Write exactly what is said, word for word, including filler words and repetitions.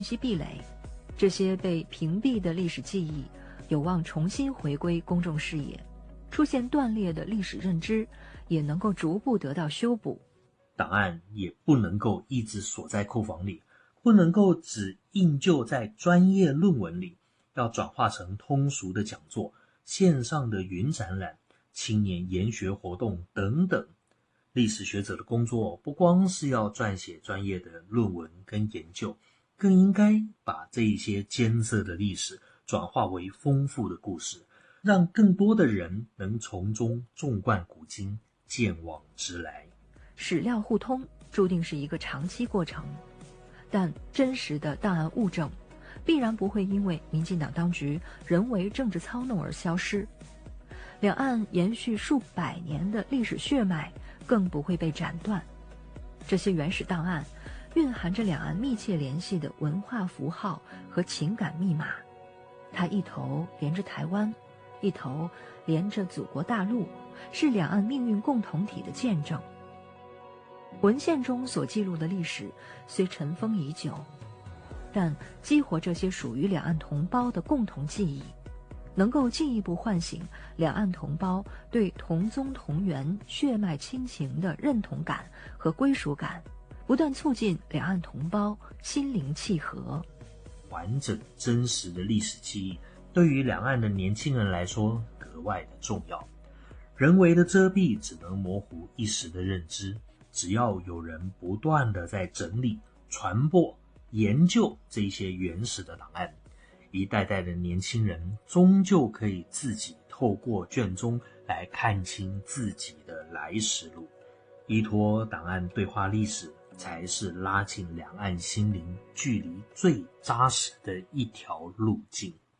息壁垒，这些被屏蔽的历史记忆有望重新回归公众视野，出现断裂的历史认知也能够逐步得到修补。 档案也不能够一直锁在库房里，不能够只印就在专业论文里，要转化成通俗的讲座、线上的云展览、青年研学活动等等。历史学者的工作不光是要撰写专业的论文跟研究，更应该把这一些艰涩的历史转化为丰富的故事，让更多的人能从中纵贯古今，见往知来。 史料互通注定是一个长期过程，但真实的档案物证必然不会因为民进党当局人为政治操弄而消失，两岸延续数百年的历史血脉更不会被斩断。这些原始档案蕴含着两岸密切联系的文化符号和情感密码，它一头连着台湾，一头连着祖国大陆，是两岸命运共同体的见证。文献中所记录的历史虽尘封已久，但激活这些属于两岸同胞的共同记忆，能够进一步唤醒两岸同胞对同宗同源、血脉亲情的认同感和归属感，不断促进两岸同胞心灵契合。 完整真实的历史记忆对于两岸的年轻人来说格外的重要。人为的遮蔽只能模糊一时的认知，只要有人不断的在整理、传播、研究这些原始的档案，一代代的年轻人终究可以自己透过卷宗来看清自己的来时路。依托档案对话历史，才是拉近两岸心灵距离最扎实的一条路径。